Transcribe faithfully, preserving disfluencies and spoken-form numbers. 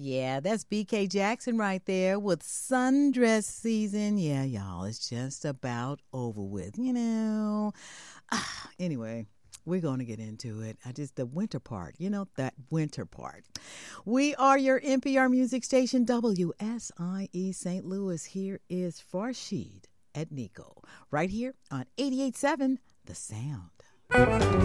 Yeah, that's B K Jackson right there with Sundress Season. Yeah, y'all, it's just about over with, you know. Ah, anyway, we're going to get into it. I just, the winter part, you know, that winter part. We are your N P R music station, W S I E Saint Louis. Here is Farshid at Nico, right here on eighty-eight point seven The Sound.